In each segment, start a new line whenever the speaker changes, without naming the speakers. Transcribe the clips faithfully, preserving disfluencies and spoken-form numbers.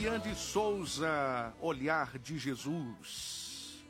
Eliane Souza, Olhar de Jesus.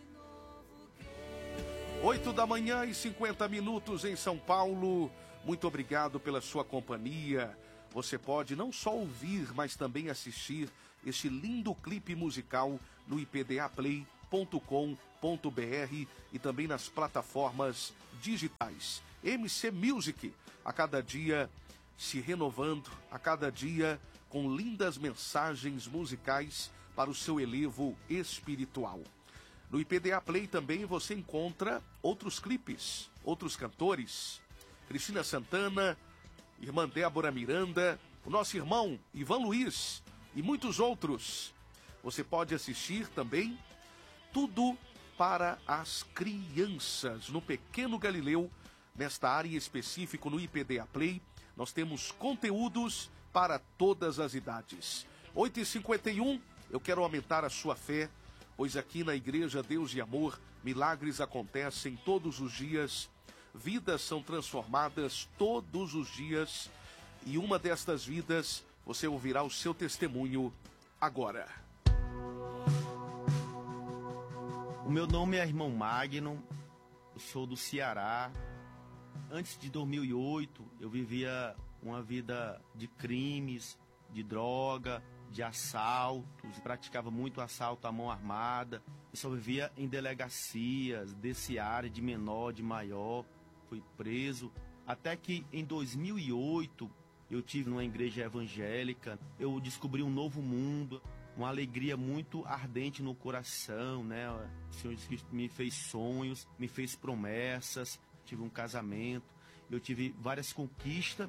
Oito da manhã e cinquenta minutos em São Paulo. Muito obrigado pela sua companhia. Você pode não só ouvir, mas também assistir este lindo clipe musical no i p d a play ponto com ponto b r e também nas plataformas digitais. M C Music, a cada dia se renovando, a cada dia com lindas mensagens musicais para o seu elevo espiritual. No I P D A Play também você encontra outros clipes, outros cantores. Cristina Santana, irmã Débora Miranda, o nosso irmão Ivan Luiz e muitos outros. Você pode assistir também tudo para as crianças no Pequeno Galileu. Nesta área específica no I P D A Play, nós temos conteúdos para todas as idades. oito e cinquenta e um, eu quero aumentar a sua fé, pois aqui na Igreja Deus e Amor, milagres acontecem todos os dias, vidas são transformadas todos os dias, e uma destas vidas, você ouvirá o seu testemunho agora.
O meu nome é irmão Magno, eu sou do Ceará. Antes de dois mil e oito, eu vivia uma vida de crimes, de droga, de assaltos, praticava muito assalto à mão armada. Eu só vivia em delegacias, desse área de menor, de maior. Fui preso. Até que em dois mil e oito, eu tive numa igreja evangélica, eu descobri um novo mundo, uma alegria muito ardente no coração, né? O Senhor me fez sonhos, me fez promessas, tive um casamento, eu tive várias conquistas,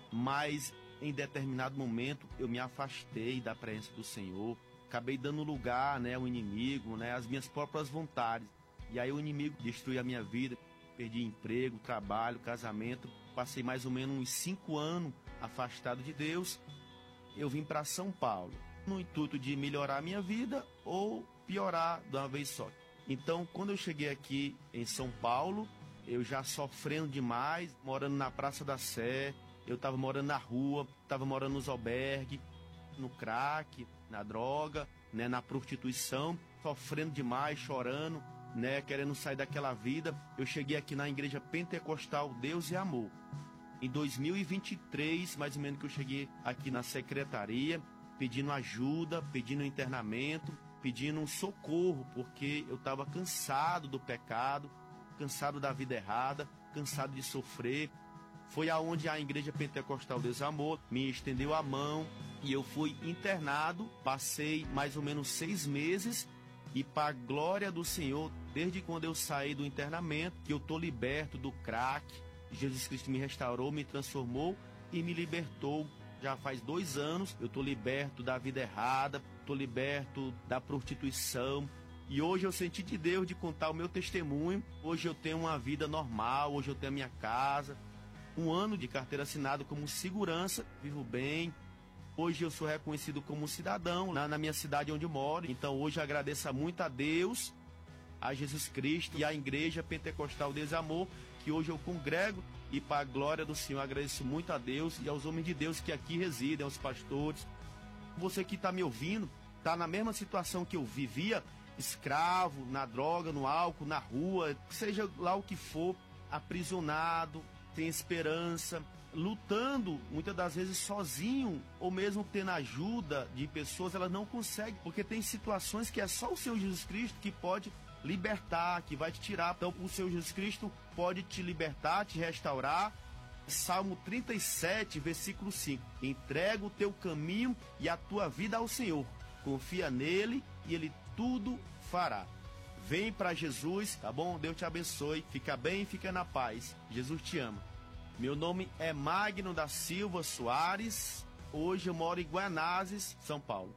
mas em determinado momento eu me afastei da presença do Senhor, acabei dando lugar, né, ao inimigo, né, às minhas próprias vontades. E aí o inimigo destruiu a minha vida, perdi emprego, trabalho, casamento, passei mais ou menos uns cinco anos afastado de Deus. Eu vim para São Paulo, no intuito de melhorar a minha vida ou piorar de uma vez só. Então, quando eu cheguei aqui em São Paulo, eu já sofrendo demais, morando na Praça da Sé, eu estava morando na rua, estava morando nos albergues, no crack, na droga, né, na prostituição, sofrendo demais, chorando, né, querendo sair daquela vida. Eu cheguei aqui na Igreja Pentecostal Deus e Amor. Em dois mil e vinte e três, mais ou menos, que eu cheguei aqui na secretaria, pedindo ajuda, pedindo internamento, pedindo um socorro, porque eu estava cansado do pecado, cansado da vida errada, cansado de sofrer. Foi aonde a Igreja Pentecostal Deus e Amor me estendeu a mão e eu fui internado, passei mais ou menos seis meses e, para a glória do Senhor, desde quando eu saí do internamento, que eu estou liberto do crack, Jesus Cristo me restaurou, me transformou e me libertou. Já faz dois anos eu estou liberto da vida errada, estou liberto da prostituição. E hoje eu senti de Deus de contar o meu testemunho. Hoje eu tenho uma vida normal, hoje eu tenho a minha casa, um ano de carteira assinada como segurança, vivo bem. Hoje eu sou reconhecido como cidadão na, na minha cidade onde eu moro. Então hoje eu agradeço muito a Deus, a Jesus Cristo e à Igreja Pentecostal Deus e Amor, que hoje eu congrego, e para a glória do Senhor agradeço muito a Deus e aos homens de Deus que aqui residem, aos pastores. Você que está me ouvindo, está na mesma situação que eu vivia, escravo, na droga, no álcool, na rua, seja lá o que for, aprisionado, sem esperança, lutando muitas das vezes sozinho, ou mesmo tendo ajuda de pessoas, elas não conseguem, porque tem situações que é só o Senhor Jesus Cristo que pode libertar, que vai te tirar. Então o Senhor Jesus Cristo pode te libertar, te restaurar. Salmo trinta e sete, versículo cinco: entrega o teu caminho e a tua vida ao Senhor, confia nele e ele tudo fará. Vem para Jesus, tá bom? Deus te abençoe, fica bem e fica na paz. Jesus te ama. Meu nome é Magno da Silva Soares. Hoje eu moro em Guanazes, São Paulo.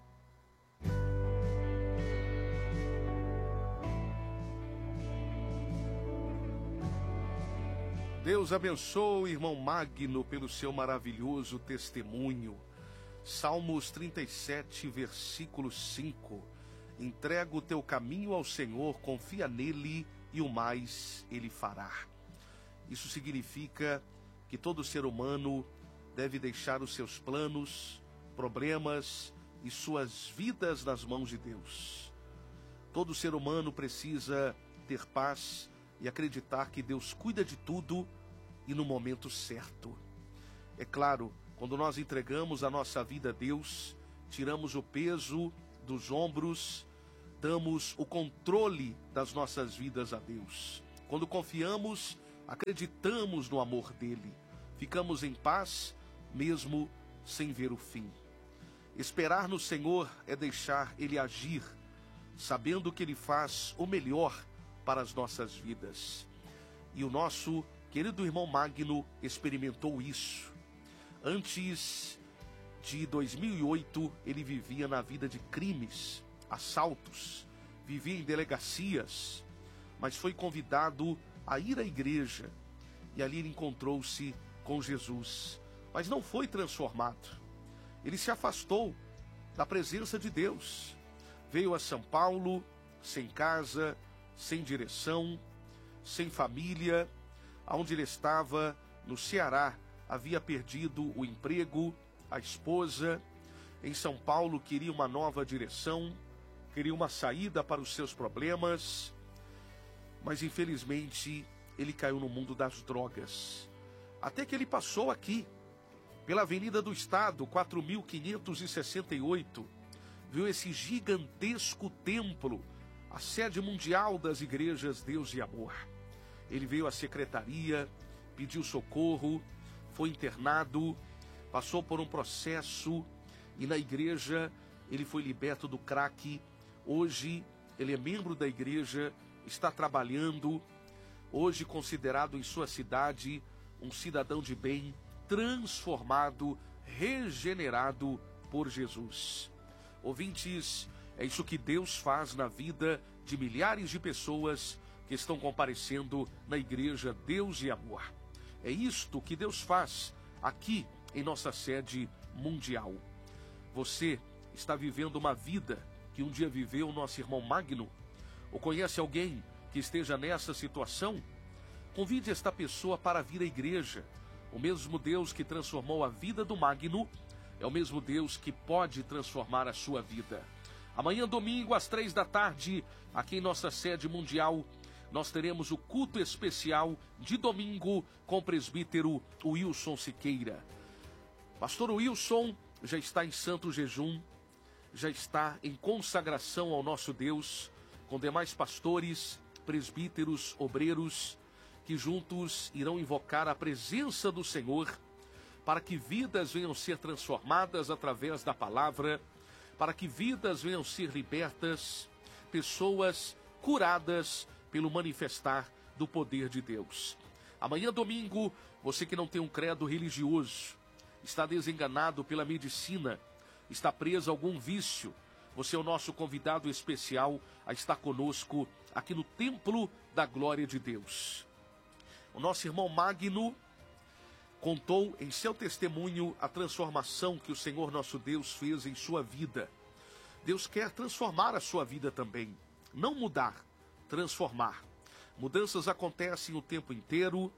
Deus abençoe, irmão Magno, pelo seu maravilhoso testemunho. Salmos trinta e sete, versículo cinco. Entrega o teu caminho ao Senhor, confia nele e o mais ele fará. Isso significa que todo ser humano deve deixar os seus planos, problemas, e suas vidas nas mãos de Deus. Todo ser humano precisa ter paz e acreditar que Deus cuida de tudo e no momento certo. É claro, quando nós entregamos a nossa vida a Deus, tiramos o peso dos ombros, damos o controle das nossas vidas a Deus. Quando confiamos, acreditamos no amor dele, ficamos em paz, mesmo sem ver o fim. Esperar no Senhor é deixar ele agir, sabendo que ele faz o melhor para as nossas vidas. E o nosso querido irmão Magno experimentou isso. Antes de dois mil e oito, ele vivia na vida de crimes, assaltos, vivia em delegacias, mas foi convidado a ir à igreja, e ali ele encontrou-se com Jesus, mas não foi transformado. Ele se afastou da presença de Deus, veio a São Paulo, sem casa, sem direção, sem família. Onde ele estava, no Ceará, havia perdido o emprego, a esposa. Em São Paulo queria uma nova direção, queria uma saída para os seus problemas, mas infelizmente ele caiu no mundo das drogas. Até que ele passou aqui, pela Avenida do Estado, quatro mil quinhentos e sessenta e oito, viu esse gigantesco templo, a sede mundial das igrejas Deus e Amor. Ele veio à secretaria, pediu socorro, foi internado, passou por um processo e na igreja ele foi liberto do crack. Hoje ele é membro da igreja, está trabalhando, hoje considerado em sua cidade um cidadão de bem, transformado, regenerado por Jesus. Ouvintes, é isso que Deus faz na vida de milhares de pessoas que estão comparecendo na igreja Deus e Amor. É isto que Deus faz aqui em nossa sede mundial. Você está vivendo uma vida que um dia viveu o nosso irmão Magno? Ou conhece alguém que esteja nessa situação? Convide esta pessoa para vir à igreja. O mesmo Deus que transformou a vida do Magno é o mesmo Deus que pode transformar a sua vida. Amanhã, domingo, às três da tarde, aqui em nossa sede mundial, nós teremos o culto especial de domingo com o presbítero Wilson Siqueira. Pastor Wilson já está em santo jejum, já está em consagração ao nosso Deus, com demais pastores, presbíteros, obreiros, que juntos irão invocar a presença do Senhor, para que vidas venham ser transformadas através da palavra, para que vidas venham ser libertas, pessoas curadas pelo manifestar do poder de Deus. Amanhã, domingo, você que não tem um credo religioso, está desenganado pela medicina, está preso a algum vício, você é o nosso convidado especial a estar conosco aqui no Templo da Glória de Deus. O nosso irmão Magno contou em seu testemunho a transformação que o Senhor nosso Deus fez em sua vida. Deus quer transformar a sua vida também, não mudar, transformar. Mudanças acontecem o tempo inteiro,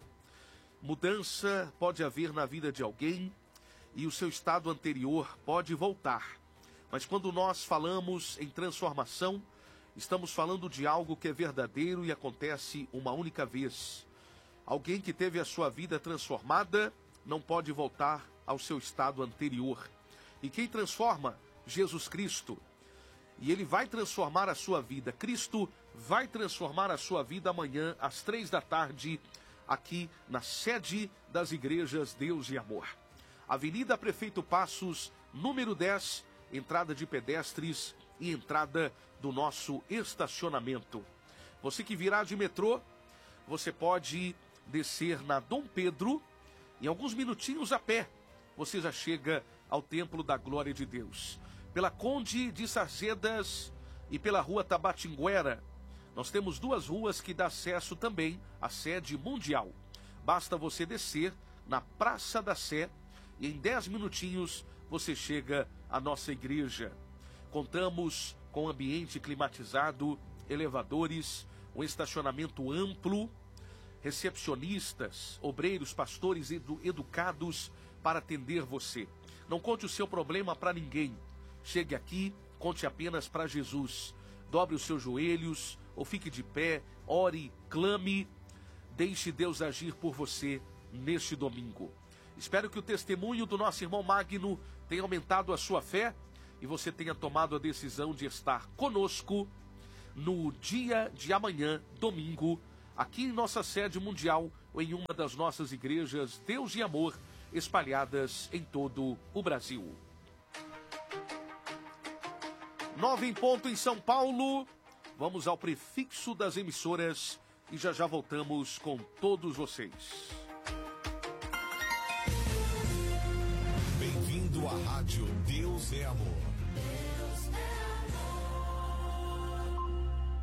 mudança pode haver na vida de alguém e o seu estado anterior pode voltar. Mas quando nós falamos em transformação, estamos falando de algo que é verdadeiro e acontece uma única vez. Alguém que teve a sua vida transformada não pode voltar ao seu estado anterior. E quem transforma? Jesus Cristo. E ele vai transformar a sua vida. Cristo vai transformar a sua vida amanhã, às três da tarde, aqui na sede das igrejas Deus e Amor. Avenida Prefeito Passos, número dez, entrada de pedestres e entrada do nosso estacionamento. Você que virá de metrô, você pode descer na Dom Pedro, em alguns minutinhos a pé, você já chega ao Templo da Glória de Deus. Pela Conde de Sarzedas e pela Rua Tabatinguera, nós temos duas ruas que dá acesso também à sede mundial. Basta você descer na Praça da Sé e em dez minutinhos você chega à nossa igreja. Contamos com ambiente climatizado, elevadores, um estacionamento amplo, recepcionistas, obreiros, pastores edu- educados para atender você. Não conte o seu problema para ninguém. chegue aqui, conte apenas para Jesus. Dobre os seus joelhos, ou fique de pé, ore, clame, deixe Deus agir por você neste domingo. Espero que o testemunho do nosso irmão Magno tenha aumentado a sua fé e você tenha tomado a decisão de estar conosco no dia de amanhã, domingo, aqui em nossa sede mundial ou em uma das nossas igrejas Deus e Amor espalhadas em todo o Brasil. Nove em ponto em São Paulo. Vamos ao prefixo das emissoras e já já voltamos com todos vocês.
Bem-vindo à Rádio Deus é Amor.
Deus é amor.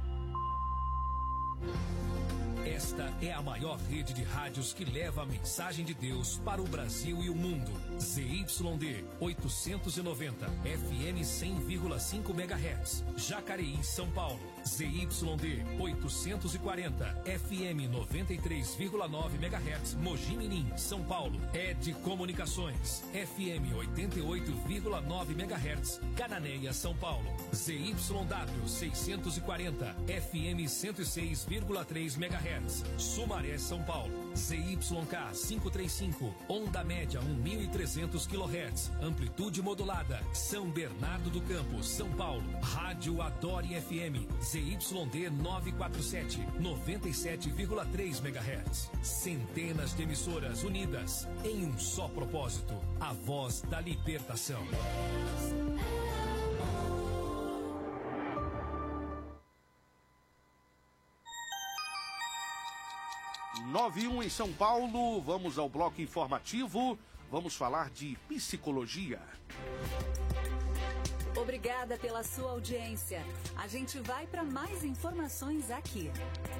Esta é a maior rede de rádios que leva a mensagem de Deus para o Brasil e o mundo. Z Y D oitocentos e noventa, F M cem vírgula cinco megahertz, Jacareí, São Paulo. Z Y D oitocentos e quarenta, F M noventa e três vírgula nove megahertz, Mogi Mirim, São Paulo. E D Comunicações, F M oitenta e oito vírgula nove megahertz, Cananéia, São Paulo. Z Y W seiscentos e quarenta, F M cento e seis vírgula três megahertz, Sumaré, São Paulo. Z Y K quinhentos e trinta e cinco, onda média mil e trezentos quilohertz, amplitude modulada, São Bernardo do Campo, São Paulo. Rádio Adore F M, Z Y D novecentos e quarenta e sete, noventa e sete vírgula três megahertz. Centenas de emissoras unidas em um só propósito, a voz da libertação.
nove e um em São Paulo, vamos ao bloco informativo, vamos falar de psicologia.
Obrigada pela sua audiência. A gente vai para mais informações aqui.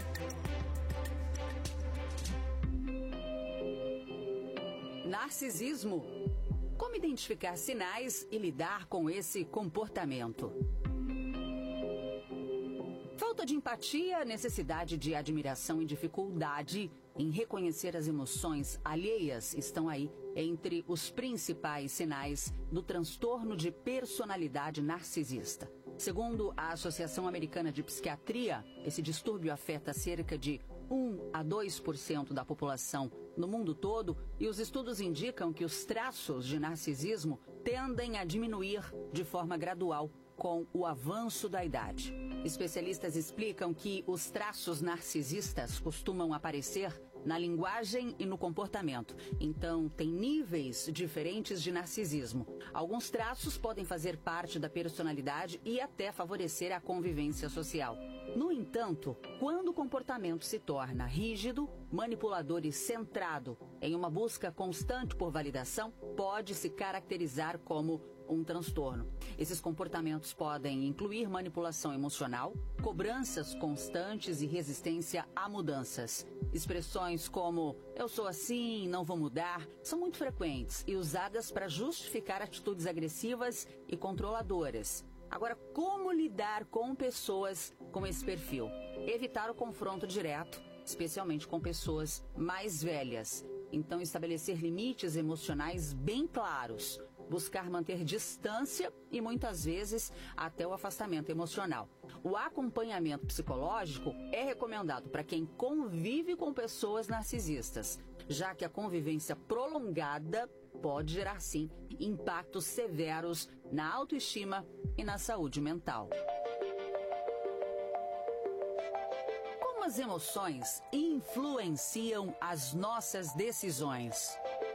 Narcisismo. Como identificar sinais e lidar com esse comportamento? Falta de empatia, necessidade de admiração e dificuldade em reconhecer as emoções alheias estão aí entre os principais sinais do transtorno de personalidade narcisista. Segundo a Associação Americana de Psiquiatria, esse distúrbio afeta cerca de um a dois por cento da população no mundo todo e os estudos indicam que os traços de narcisismo tendem a diminuir de forma gradual com o avanço da idade. Especialistas explicam que os traços narcisistas costumam aparecer na linguagem e no comportamento. Então, tem níveis diferentes de narcisismo. Alguns traços podem fazer parte da personalidade e até favorecer a convivência social. No entanto, quando o comportamento se torna rígido, manipulador e centrado em uma busca constante por validação, pode se caracterizar como um transtorno. Esses comportamentos podem incluir manipulação emocional, cobranças constantes e resistência a mudanças. Expressões como "eu sou assim, não vou mudar" são muito frequentes e usadas para justificar atitudes agressivas e controladoras. Agora, como lidar com pessoas com esse perfil? Evitar o confronto direto, especialmente com pessoas mais velhas. Então, estabelecer limites emocionais bem claros. Buscar manter distância e, muitas vezes, até o afastamento emocional. O acompanhamento psicológico é recomendado para quem convive com pessoas narcisistas, já que a convivência prolongada pode gerar, sim, impactos severos na autoestima e na saúde mental. Como as emoções influenciam as nossas decisões?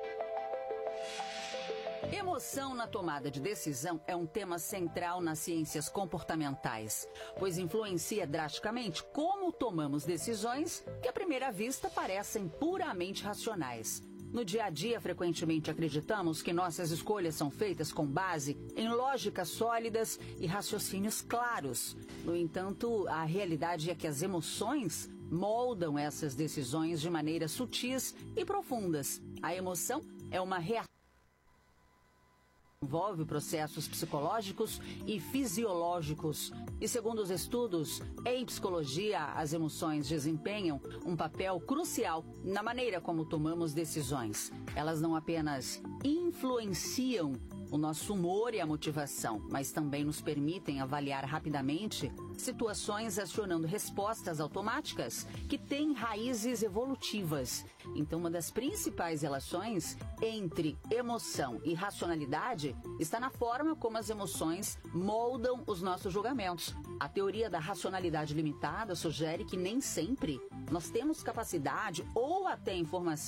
Emoção na tomada de decisão é um tema central nas ciências comportamentais, pois influencia drasticamente como tomamos decisões que à primeira vista parecem puramente racionais. No dia a dia, frequentemente acreditamos que nossas escolhas são feitas com base em lógicas sólidas e raciocínios claros. No entanto, a realidade é que as emoções moldam essas decisões de maneiras sutis e profundas. A emoção é uma reação. Envolve processos psicológicos e fisiológicos. E segundo os estudos, em psicologia, as emoções desempenham um papel crucial na maneira como tomamos decisões. Elas não apenas influenciam o nosso humor e a motivação, mas também nos permitem avaliar rapidamente situações acionando respostas automáticas que têm raízes evolutivas. Então, uma das principais relações entre emoção e racionalidade está na forma como as emoções moldam os nossos julgamentos. A teoria da racionalidade limitada sugere que nem sempre nós temos capacidade ou até informação